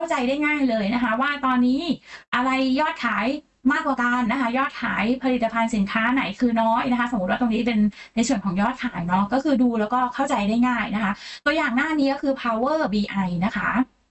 เข้าใจได้ง่ายเลยนะคะว่าตอนนี้อะไรยอดขายมากกว่ากันนะคะยอดขายผลิตภัณฑ์สินค้าไหนคือน้อยนะคะสมมุติว่าตรงนี้เป็นในส่วนของยอดขายเนาะก็คือดูแล้วก็เข้าใจได้ง่ายนะคะตัวอย่างหน้านี้ก็คือ Power BI นะคะ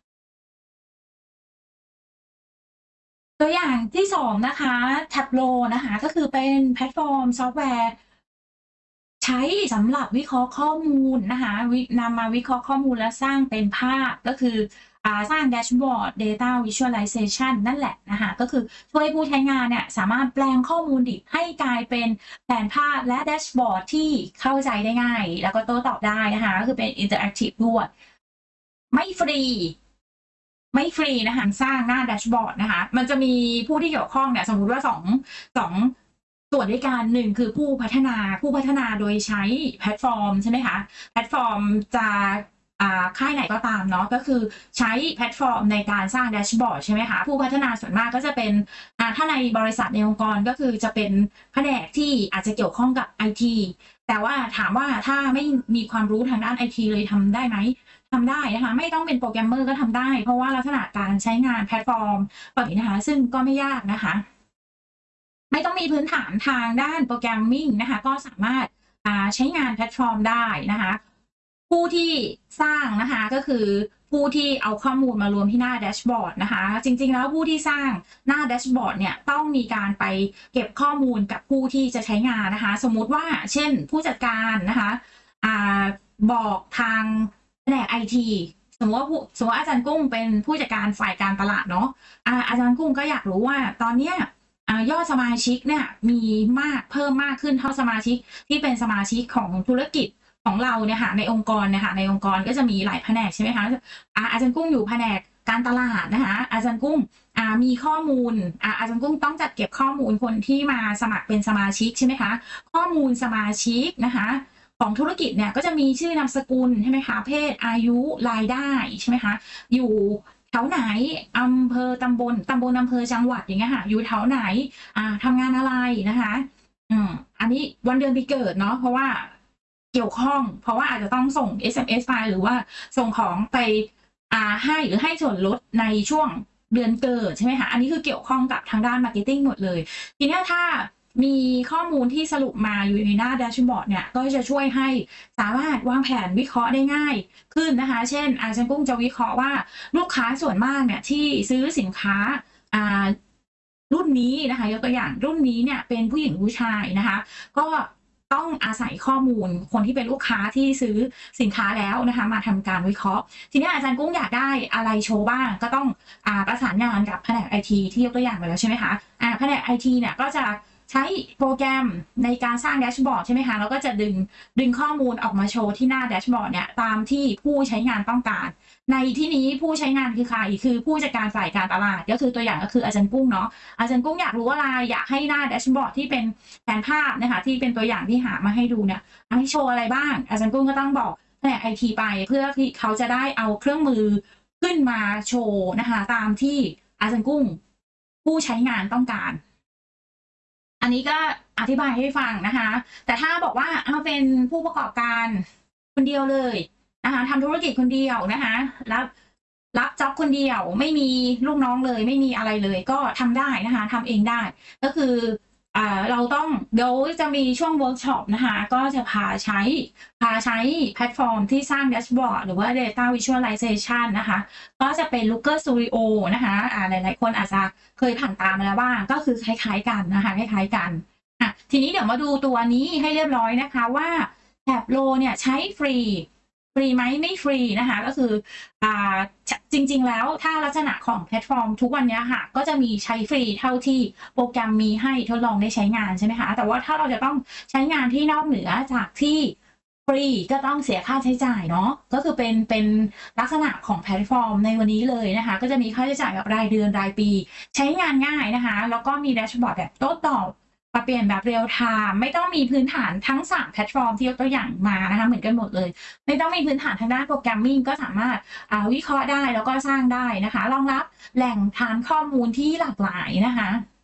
ตัวอย่างที่2นะคะ Tableau นะคะก็คือเป็นแพลตฟอร์มซอฟต์แวร์ ใช้สำหรับวิเคราะห์ข้อมูลนะคะนำมาวิเคราะห์ข้อมูลและสร้างเป็นภาพก็คือสร้างแดชบอร์ด Data Visualization นั่นแหละนะคะก็คือช่วยให้ผู้ใช้งานเนี่ยสามารถแปลงข้อมูลดิบให้กลายเป็นแผนภาพและแดชบอร์ดที่เข้าใจได้ง่ายแล้วก็โต้ตอบได้นะคะก็คือเป็นอินเตอร์แอคทีฟด้วยไม่ฟรีไม่ฟรีนะคะสร้างหน้าแดชบอร์ดนะคะมันจะมีผู้ที่เกี่ยวข้องเนี่ยสมมุติว่า2ส่วนด้วยกัน1คือผู้พัฒนาโดยใช้แพลตฟอร์มใช่ไหมคะแพลตฟอร์มจะค่ายไหนก็ตามเนาะก็คือใช้แพลตฟอร์มในการสร้างแดชบอร์ดใช่ไหมคะผู้พัฒนาส่วนมากก็จะเป็นถ้าในบริษัทในองค์กรก็คือจะเป็นแผนกที่อาจจะเกี่ยวข้องกับไอทีแต่ว่าถามว่าถ้าไม่มีความรู้ทางด้านไอทีเลยทำได้ไหมทำได้นะคะไม่ต้องเป็นโปรแกรมเมอร์ก็ทำได้เพราะว่าลักษณะการใช้งานแพลตฟอร์มแบบนี้นะคะซึ่งก็ไม่ยากนะคะไม่ต้องมีพื้นฐานทางด้านโปรแกรมมิ่งนะคะก็สามารถใช้งานแพลตฟอร์มได้นะคะผู้ที่สร้างนะคะก็คือผู้ที่เอาข้อมูลมารวมที่หน้าแดชบอร์ดนะคะจริงๆแล้วผู้ที่สร้างหน้าแดชบอร์ดเนี่ยต้องมีการไปเก็บข้อมูลกับผู้ที่จะใช้งานนะคะสมมุติว่าเช่นผู้จัดการนะคะบอกทางแผนกไอทีสมมติว่าอาจารย์กุ้งเป็นผู้จัดการฝ่ายการตลาดเนาะอาจารย์กุ้งก็อยากรู้ว่าตอนเนี้ยยอดสมาชิกเนี่ยมีเพิ่มมากขึ้นเท่าสมาชิกที่เป็นสมาชิกของธุรกิจของเราเนี่ยค่ะในองค์กรเนี่ยค่ะในองค์กรก็จะมีหลายแผนกใช่ไหมคะอาจารย์กุ้งอยู่แผนกการตลาดนะคะอาจารย์กุ้งมีข้อมูลอาจารย์กุ้งต้องจัดเก็บข้อมูลคนที่มาสมัครเป็นสมาชิกใช่ไหมคะข้อมูลสมาชิกนะคะของธุรกิจเนี่ยก็จะมีชื่อนามสกุลใช่ไหมคะเพศอายุรายได้ใช่ไหมคะอยู่แถวไหนอำเภอตำบลอำเภอจังหวัดอย่างเงี้ยค่ะอยู่แถวไหนทำงานอะไรนะคะอันนี้วันเดือนปีเกิดเนาะเพราะว่าเกี่ยวข้องเพราะว่าอาจจะต้องส่ง SMS ไฟล์หรือว่าส่งของไปให้หรือให้ส่วนลดในช่วงเดือนเกิดใช่ไหมคะอันนี้คือเกี่ยวข้องกับทางด้านมาร์เก็ตติ้งหมดเลยทีนี้ถ้ามีข้อมูลที่สรุปมาอยู่ในหน้าแดชบอร์ดเนี่ยก็จะช่วยให้สามารถวางแผนวิเคราะห์ได้ง่ายขึ้นนะคะเช่นอาจารย์กุ้งจะวิเคราะห์ว่าลูกค้าส่วนมากเนี่ยที่ซื้อสินค้ารุ่นนี้นะคะยกตัวอย่างรุ่นนี้เนี่ยเป็นผู้หญิงผู้ชายนะคะก็ต้องอาศัยข้อมูลคนที่เป็นลูกค้าที่ซื้อสินค้าแล้วนะคะมาทำการวิเคราะห์ทีนี้อาจารย์กุ้งอยากได้อะไรโชว์บ้างก็ต้องประสานงานกับแผนกไอทีที่ยกตัวอย่างไปแล้วใช่ไหมคะแผนกไอทีเนี่ยก็จะใช้โปรแกรมในการสร้างแดชบอร์ดใช่ไหมคะแล้วก็จะดึงข้อมูลออกมาโชว์ที่หน้าแดชบอร์ดเนี่ยตามที่ผู้ใช้งานต้องการในที่นี้ผู้ใช้งานคือใครคือผู้จัดการฝ่ายการตลาดก็คือตัวอย่างก็คืออาจารย์กุ้งเนาะอาจารย์กุ้งอยากรู้อะไรอยากให้หน้าแดชบอร์ดที่เป็นแผนภาพนะคะที่เป็นตัวอย่างที่หามาให้ดูเนี่ยให้โชว์อะไรบ้างอาจารย์กุ้งก็ต้องบอกแผนกไอทีไปเพื่อที่เขาจะได้เอาเครื่องมือขึ้นมาโชว์นะคะตามที่อาจารย์กุ้งผู้ใช้งานต้องการอันนี้ก็อธิบายให้ฟังนะคะแต่ถ้าบอกว่าเอาเป็นผู้ประกอบการคนเดียวเลยนะคะทำธุรกิจคนเดียวนะคะรับจ็อบคนเดียวไม่มีลูกน้องเลยไม่มีอะไรเลยก็ทำได้นะคะทำเองได้ก็คือเราต้องเดี๋ยวจะมีช่วงเวิร์กช็อปนะคะก็จะพาใช้แพลตฟอร์มที่สร้างแดชบอร์ดหรือว่า Data Visualization นะคะก็จะเป็น Looker Studio นะคะหลายๆคนอาจจะเคยผ่านตามมาแล้วบ้างก็คือคล้ายๆกันนะคะคล้ายๆกันทีนี้เดี๋ยวมาดูตัวนี้ให้เรียบร้อยนะคะว่า Tableau เนี่ยใช้ฟรีไหมไม่ฟรีนะคะก็คือจริงๆแล้วถ้าลักษณะของแพลตฟอร์มทุกวันนี้ค่ะก็จะมีใช้ฟรีเท่าที่โปรแกรมมีให้ทดลองได้ใช้งานใช่ไหมคะแต่ว่าถ้าเราจะต้องใช้งานที่นอกเหนือจากที่ฟรีก็ต้องเสียค่าใช้จ่ายเนาะก็คือเป็นลักษณะของแพลตฟอร์มในวันนี้เลยนะคะก็จะมีค่าใช้จ่ายแบบรายเดือนรายปีใช้งานง่ายนะคะแล้วก็มีแดชบอร์ดแบบโต้ตอบปรับเปลี่ยนแบบเรียลไทม์ไม่ต้องมีพื้นฐานทั้ง3แพลตฟอร์มที่ยกตัวอย่างมานะคะเหมือนกันหมดเลยไม่ต้องมีพื้นฐานทางด้านโปรแกรมมิ่งก็สามารถวิเคราะห์ได้แล้วก็สร้างได้นะคะรองรับแหล่งฐานข้อมูลที่หลากหลายนะคะ